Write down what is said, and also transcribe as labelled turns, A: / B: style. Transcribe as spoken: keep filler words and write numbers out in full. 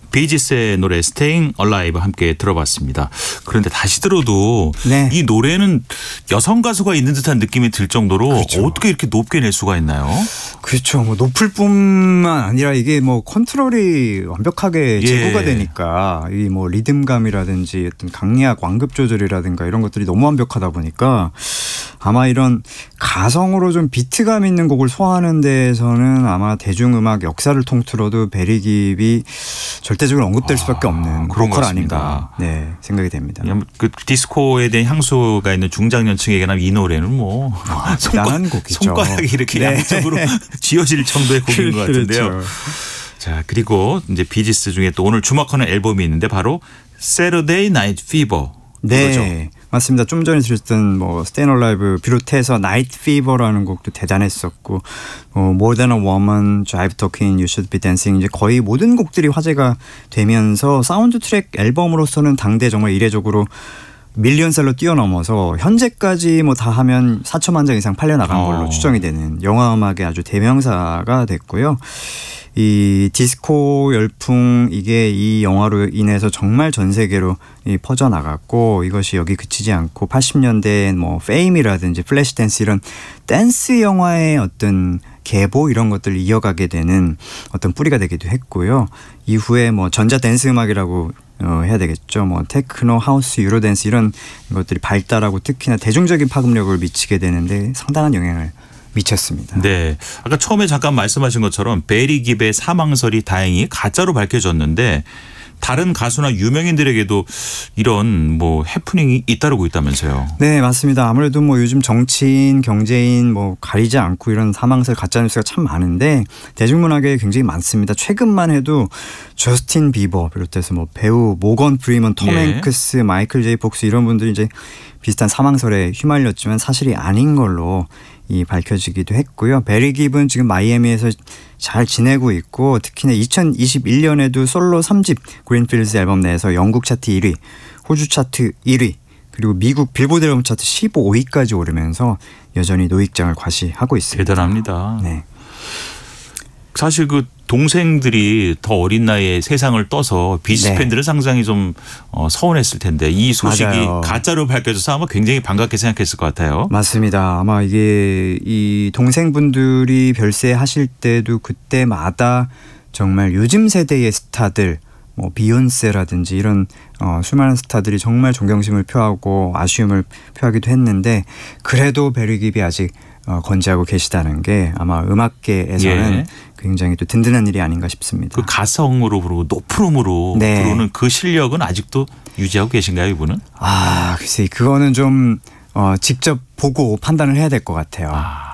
A: 비지스의 노래 Staying Alive 함께 들어봤습니다. 그런데 다시 들어도
B: 네.
A: 이 노래는 여성 가수가 있는 듯한 느낌이 들 정도로
B: 그렇죠.
A: 어떻게 이렇게 높게 낼 수가 있나요?
B: 그렇죠. 뭐 높을 뿐만 아니라 이게 뭐 컨트롤이 완벽하게 제고가
A: 예.
B: 되니까 이 뭐 리듬감이라든지 어떤 강약 완급 조절이라든가 이런 것들이 너무 완벽하다 보니까 아마 이런 가성으로 좀 비트감 있는 곡을 소화하는 데에서는 아마 대중음악 역사를 통틀어도 베리 깁이 절대적으로 언급될 수밖에 없는
A: 아, 그런 것
B: 보컬
A: 같습니다.
B: 아닌가 네, 생각이 됩니다.
A: 그 디스코에 대한 향수가 있는 중장년층에게는 이 노래는 뭐
B: 아, 대단한 곡이죠.
A: 손가락이 이렇게
B: 네.
A: 양쪽으로 쥐어질 정도의 곡인 것 같은데요.
B: 그렇죠.
A: 자, 그리고 이제 비지스 중에 또 오늘 주목하는 앨범이 있는데 바로 Saturday Night Fever.
B: 네,
A: 이거죠.
B: 맞습니다. 좀 전에 들었던 뭐 Stayin' Alive 비롯해서 Night Fever라는 곡도 대단했었고, 어, More Than a Woman, Jive Talking, You Should Be Dancing 이제 거의 모든 곡들이 화제가 되면서 사운드 트랙 앨범으로서는 당대 정말 이례적으로 밀리언셀러 뛰어넘어서 현재까지 뭐 다 하면 사천만 장 이상 팔려 나간 걸로
A: 어.
B: 추정이 되는 영화 음악의 아주 대명사가 됐고요. 이 디스코 열풍 이게 이 영화로 인해서 정말 전 세계로 이 퍼져나갔고 이것이 여기 그치지 않고 팔십 년대엔 뭐 페임이라든지 플래시 댄스 이런 댄스 영화의 어떤 계보 이런 것들을 이어가게 되는 어떤 뿌리가 되기도 했고요. 이후에 뭐 전자 댄스 음악이라고 어, 해야 되겠죠. 뭐 테크노, 하우스, 유로 댄스 이런 것들이 발달하고 특히나 대중적인 파급력을 미치게 되는데 상당한 영향을 미쳤습니다.
A: 네, 아까 처음에 잠깐 말씀하신 것처럼 베리 깁의 사망설이 다행히 가짜로 밝혀졌는데 다른 가수나 유명인들에게도 이런 뭐 해프닝이 잇따르고 있다면서요.
B: 네, 맞습니다. 아무래도 뭐 요즘 정치인, 경제인 뭐 가리지 않고 이런 사망설 가짜 뉴스가 참 많은데 대중문학에 굉장히 많습니다. 최근만 해도 저스틴 비버 비롯해서 뭐 배우 모건 프리먼, 톰
A: 예.
B: 행크스, 마이클 제이 폭스 이런 분들이 이제 비슷한 사망설에 휘말렸지만 사실이 아닌 걸로 이 밝혀지기도 했고요. 베리 깁은 지금 마이애미에서 잘 지내고 있고 특히나 이천이십일 년에도 솔로 삼 집 그린필즈 앨범 내에서 영국 차트 일 위, 호주 차트 일 위 그리고 미국 빌보드 앨범 차트 십오 위까지 오르면서 여전히 노익장을 과시하고 있습니다.
A: 대단합니다.
B: 네.
A: 사실 그 동생들이 더 어린 나이에 세상을 떠서 비지스
B: 네.
A: 팬들은 상당히 좀 어, 서운했을 텐데 이 소식이
B: 맞아요.
A: 가짜로 밝혀져서 아마 굉장히 반갑게 생각했을 것 같아요.
B: 맞습니다. 아마 이게 이 동생분들이 별세하실 때도 그때마다 정말 요즘 세대의 스타들 뭐 비욘세라든지 이런 어, 수많은 스타들이 정말 존경심을 표하고 아쉬움을 표하기도 했는데 그래도 베리 깁이 아직 어, 건재하고 계시다는 게 아마 음악계에서는
A: 예.
B: 굉장히 또 든든한 일이 아닌가 싶습니다.
A: 그 가성으로 부르고 높은 음으로
B: 네.
A: 부르는 그 실력은 아직도 유지하고 계신가요, 이분은?
B: 아, 글쎄 그거는 좀 어, 직접 보고 판단을 해야 될 것 같아요.
A: 아.